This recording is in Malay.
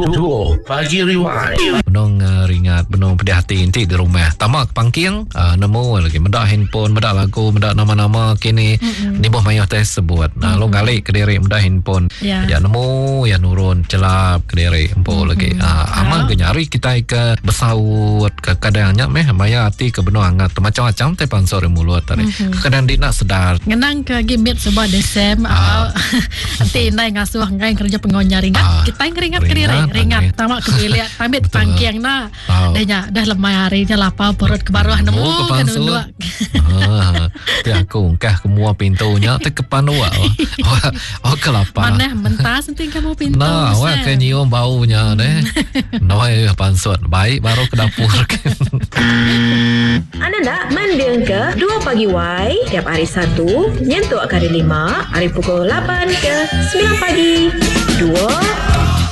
Duo Pagi Rewind. Benong ringat, benong pedih hati nanti di rumah. Tamak pangking, nemu lagi mendak handphone, mendak lagu, mendak nama-nama kini. Ni boh mayah teh sebut. Lo galik ke diri mendak handphone. Ya nemu, ya nurun celap ke diri empo lagi. Aman ke nyari kita ke bersaut ke kadangnya meh maya hati ke benong hangat. Macam-macam teh pansor mulut tadi. Kadang dia nak sedar. Ngenang ke gimit sebuah desem. Nanti inai ngasuh ngai kerja pengonya ringat. Kita ngeringat ke diri. Ringat tamak ke lihat pamit pangkiang na dah lemah harinya lapar perut kebaruah nemu ke dua. Ti aku kah semua pintunya te kepanua. Kelapa. Mana mentas nanti kamu pintu. Nah, awak ke nyium baunya deh. Noi pansut baik baru ke dapur. Anda nak mendeng ke 2 Pagi Y tiap hari Sabtu nyentuh kali 5 hari pukul 8 ke 9 pagi. 2